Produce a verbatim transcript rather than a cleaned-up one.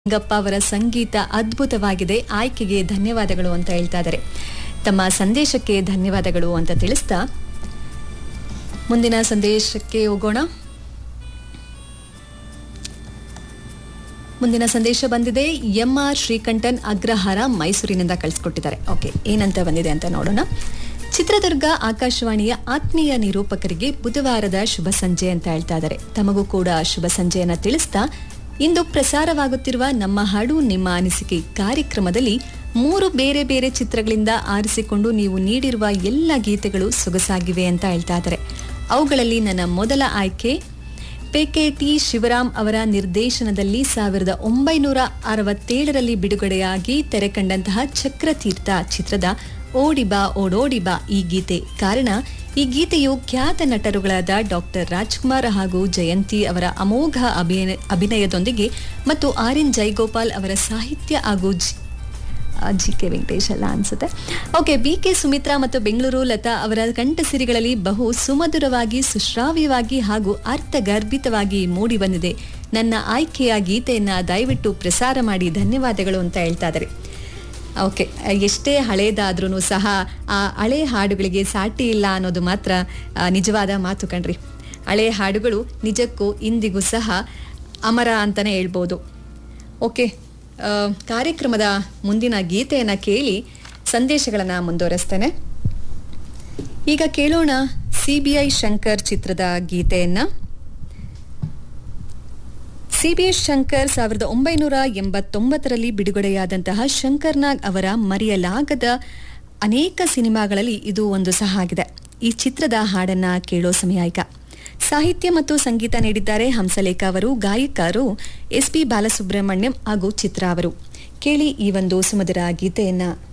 ಗಪ್ಪ ಅವರ ಸಂಗೀತ ಅದ್ಭುತವಾಗಿದೆ, ಆಯ್ಕೆಗೆ ಧನ್ಯವಾದಗಳು ಅಂತ ಹೇಳ್ತಾ ಇದ್ದಾರೆ. ತಮ್ಮ ಸಂದೇಶಕ್ಕೆ ಧನ್ಯವಾದಗಳು ಅಂತ ತಿಳಿಸ್ತಾ ಮುಂದಿನ ಸಂದೇಶಕ್ಕೆ ಹೋಗೋಣ. ಮುಂದಿನ ಸಂದೇಶ ಬಂದಿದೆ. ಎಂ ಆರ್ ಶ್ರೀಕಂಠನ್ ಅಗ್ರಹಾರ ಮೈಸೂರಿನಿಂದ ಕಳಿಸ್ಕೊಟ್ಟಿದ್ದಾರೆ. ಓಕೆ, ಏನಂತ ಬಂದಿದೆ ಅಂತ ನೋಡೋಣ. ಚಿತ್ರದುರ್ಗ ಆಕಾಶವಾಣಿಯ ಆತ್ಮೀಯ ನಿರೂಪಕರಿಗೆ ಬುಧವಾರದ ಶುಭ ಸಂಜೆ ಅಂತ ಹೇಳ್ತಾ ಇದ್ದಾರೆ. ತಮಗೂ ಕೂಡ ಶುಭ ಸಂಜೆಯನ್ನ ತಿಳಿಸ್ತಾ, ಇಂದು ಪ್ರಸಾರವಾಗುತ್ತಿರುವ ನಮ್ಮ ಹಾಡು ನಿಮ್ಮ ಅನಿಸಿಕೆ ಕಾರ್ಯಕ್ರಮದಲ್ಲಿ ಮೂರು ಬೇರೆ ಬೇರೆ ಚಿತ್ರಗಳಿಂದ ಆರಿಸಿಕೊಂಡು ನೀವು ನೀಡಿರುವ ಎಲ್ಲ ಗೀತೆಗಳು ಸೊಗಸಾಗಿವೆ ಅಂತ ಹೇಳ್ತಾ ಇದ್ದಾರೆ. ಅವುಗಳಲ್ಲಿ ನನ್ನ ಮೊದಲ ಆಯ್ಕೆ ಪೆಕೆ ಟಿ ಶಿವರಾಮ್ ಅವರ ನಿರ್ದೇಶನದಲ್ಲಿ ಸಾವಿರದ ಒಂಬೈನೂರ ಅರವತ್ತೇಳರಲ್ಲಿ ಬಿಡುಗಡೆಯಾಗಿ ತೆರೆಕಂಡಂತಹ ಚಕ್ರತೀರ್ಥ ಚಿತ್ರದ ಓಡಿಬಾ ಓಡೋಡಿಬಾ ಈ ಗೀತೆ. ಕಾರಣ, ಈ ಗೀತೆಯು ಖ್ಯಾತ ನಟರುಗಳಾದ ಡಾಕ್ಟರ್ ರಾಜ್ಕುಮಾರ್ ಹಾಗೂ ಜಯಂತಿ ಅವರ ಅಮೋಘ ಅಭಿನಯ ಅಭಿನಯದೊಂದಿಗೆ ಮತ್ತು ಆರ್ ಎನ್ ಜೈಗೋಪಾಲ್ ಅವರ ಸಾಹಿತ್ಯ ಹಾಗೂ ಜಿ ಕೆ ವೆಂಕಟೇಶ್ ಅಲ್ಲ ಅನ್ಸುತ್ತೆ. ಓಕೆ, ಬಿ ಕೆ ಸುಮಿತ್ರಾ ಮತ್ತು ಬೆಂಗಳೂರು ಲತಾ ಅವರ ಕಂಠಸಿರಿಗಳಲ್ಲಿ ಬಹು ಸುಮಧುರವಾಗಿ, ಸುಶ್ರಾವ್ಯವಾಗಿ ಹಾಗೂ ಅರ್ಥಗರ್ಭಿತವಾಗಿ ಮೂಡಿ ಬಂದಿದೆ. ನನ್ನ ಆಯ್ಕೆಯ ಗೀತೆಯನ್ನ ದಯವಿಟ್ಟು ಪ್ರಸಾರ ಮಾಡಿ, ಧನ್ಯವಾದಗಳು ಅಂತ ಹೇಳ್ತಾ ಇದ್ದಾರೆ. ಓಕೆ, ಎಷ್ಟೇ ಹಳೇದಾದ್ರೂ ಸಹ ಆ ಹಳೆ ಹಾಡುಗಳಿಗೆ ಸಾಟಿ ಇಲ್ಲ ಅನ್ನೋದು ಮಾತ್ರ ನಿಜವಾದ ಮಾತು ಕಣ್ರಿ. ಹಳೆ ಹಾಡುಗಳು ನಿಜಕ್ಕೂ ಇಂದಿಗೂ ಸಹ ಅಮರ ಅಂತಲೇ ಹೇಳ್ಬೋದು. ಓಕೆ, ಕಾರ್ಯಕ್ರಮದ ಮುಂದಿನ ಗೀತೆಯನ್ನು ಕೇಳಿ ಸಂದೇಶಗಳನ್ನು ಮುಂದುವರಿಸ್ತೇನೆ. ಈಗ ಕೇಳೋಣ ಸಿ ಬಿ ಐ ಶಂಕರ್ ಚಿತ್ರದ ಗೀತೆಯನ್ನು. ಸಿ ಬಿ ಎಸ್ ಶಂಕರ್ ಸಾವಿರದ ಒಂಬೈನೂರ ಎಂಬತ್ತೊಂಬತ್ತರಲ್ಲಿ ಬಿಡುಗಡೆಯಾದಂತಹ ಶಂಕರ್ನಾಗ್ ಅವರ ಮರೆಯಲಾಗದ ಅನೇಕ ಸಿನಿಮಾಗಳಲ್ಲಿ ಇದು ಒಂದು ಸಹ ಆಗಿದೆ. ಈ ಚಿತ್ರದ ಹಾಡನ್ನ ಕೇಳೋ ಸಮಯ ಈಗ. ಸಾಹಿತ್ಯ ಮತ್ತು ಸಂಗೀತ ನೀಡಿದ್ದಾರೆ ಹಂಸಲೇಖ ಅವರು, ಗಾಯಕರು ಎಸ್ ಪಿ ಬಾಲಸುಬ್ರಹ್ಮಣ್ಯಂ ಹಾಗೂ ಚಿತ್ರಾ ಅವರು. ಕೇಳಿ ಈ ಒಂದು ಸುಮಧುರ ಗೀತೆಯನ್ನ.